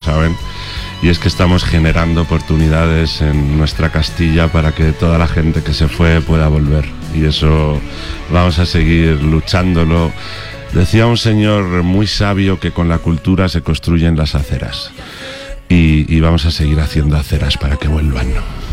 saben, y es que estamos generando oportunidades en nuestra Castilla para que toda la gente que se fue pueda volver, y eso vamos a seguir luchándolo. Decía un señor muy sabio que con la cultura se construyen las aceras, y vamos a seguir haciendo aceras para que vuelvan.